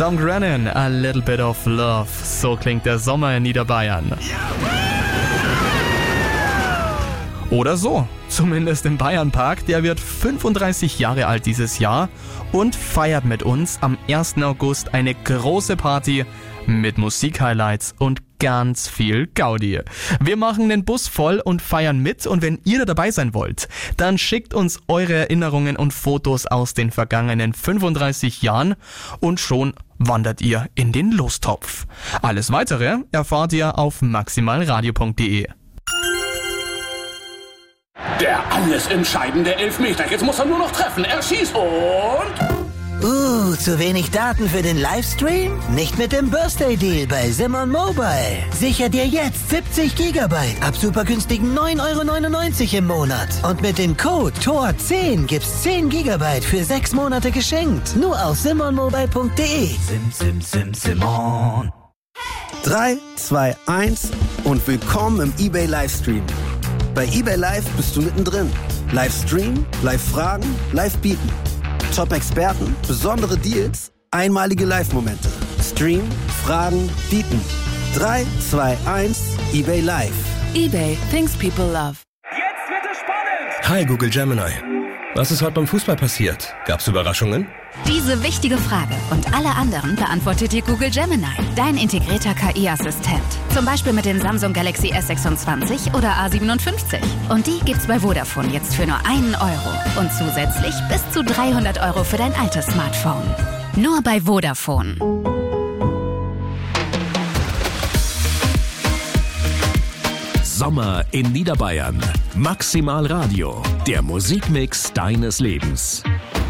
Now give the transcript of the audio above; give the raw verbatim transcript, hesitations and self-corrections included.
Tom Grennan, A Little Bit of Love. So klingt der Sommer in Niederbayern. Oder so, zumindest im Bayernpark. Der wird fünfunddreißig Jahre alt dieses Jahr und feiert mit uns am ersten August eine große Party mit Musik-Highlights und ganz viel Gaudi. Wir machen den Bus voll und feiern mit, und wenn ihr da dabei sein wollt, dann schickt uns eure Erinnerungen und Fotos aus den vergangenen fünfunddreißig Jahren und schon wandert ihr in den Lostopf. Alles Weitere erfahrt ihr auf maximalradio punkt de. Der alles entscheidende Elfmeter. Jetzt muss er nur noch treffen. Er schießt und... Uh, zu wenig Daten für den Livestream? Nicht mit dem Birthday Deal bei Simon Mobile. Sicher dir jetzt siebzig Gigabyte ab super günstigen neun Euro neunundneunzig im Monat. Und mit dem Code T O R zehn gibt's zehn Gigabyte für sechs Monate geschenkt. Nur auf simon mobile punkt de. Sim, sim, sim, Simon. drei, zwei, eins und willkommen im eBay Livestream. Bei eBay Live bist du mittendrin. Livestream, Live-Fragen, Live-Bieten. Top-Experten, besondere Deals, einmalige Live-Momente. Stream, Fragen, Bieten. drei, zwei, eins, eBay Live. eBay, things people love. Jetzt wird es spannend! Hi Google Gemini. Was ist heute beim Fußball passiert? Gab's Überraschungen? Diese wichtige Frage und alle anderen beantwortet dir Google Gemini, dein integrierter K I-Assistent. Zum Beispiel mit dem Samsung Galaxy S sechsundzwanzig oder A siebenundfünfzig. Und die gibt's bei Vodafone jetzt für nur einen Euro. Und zusätzlich bis zu dreihundert Euro für dein altes Smartphone. Nur bei Vodafone. Sommer in Niederbayern. Maximal Radio, der Musikmix deines Lebens.